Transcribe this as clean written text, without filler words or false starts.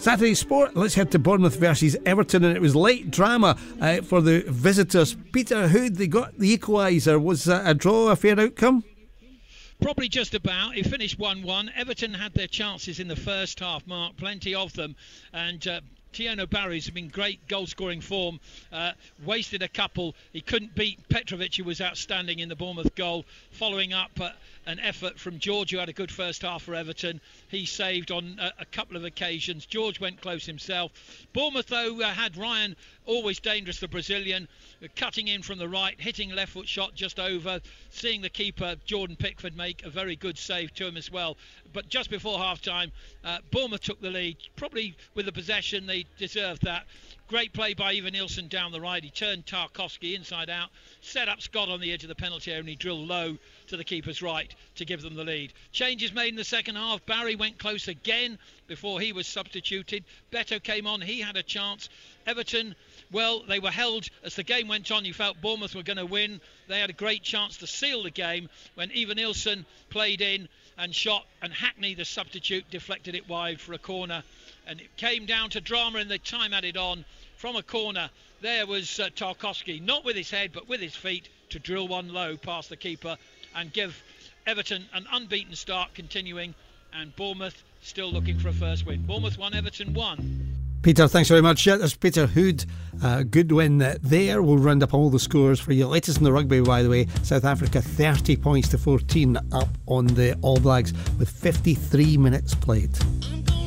Saturday Sport, let's head to Bournemouth versus Everton, and it was late drama for the visitors. Peter Hood, they got the equaliser. Was a draw a fair outcome? Probably just about. It finished 1-1. Everton had their chances in the first half, Mark, plenty of them, and Tiano Barry's been great goal-scoring form. Wasted a couple. He couldn't beat Petrovic, who was outstanding in the Bournemouth goal. Following up an effort from George, who had a good first half for Everton. He saved on a couple of occasions. George went close himself. Bournemouth, though, had Ryan, always dangerous, the Brazilian, cutting in from the right, hitting left foot shot just over, seeing the keeper, Jordan Pickford, make a very good save to him as well. But just before half-time, Bournemouth took the lead. Probably with the possession, they deserved that. Great play by Ivan Nilsson down the right. He turned Tarkowski inside out, set up Scott on the edge of the penalty area, and he drilled low to the keeper's right to give them the lead. Changes made in the second half. Barry went close again before he was substituted. Beto came on. He had a chance. Everton, well, they were held as the game went on. You felt Bournemouth were going to win. They had a great chance to seal the game when Ivan Nilsson played in and shot, and Hackney, the substitute, deflected it wide for a corner. And it came down to drama in the time added on. From a corner, there was Tarkowski, not with his head but with his feet, to drill one low past the keeper and give Everton an unbeaten start continuing, and Bournemouth still looking for a first win. Bournemouth 1, Everton 1. Peter, thanks very much. There's Peter Hood. Good win there. We'll round up all the scores for you. Latest in the rugby, by the way. South Africa 30 points to 14 up on the All Blacks with 53 minutes played.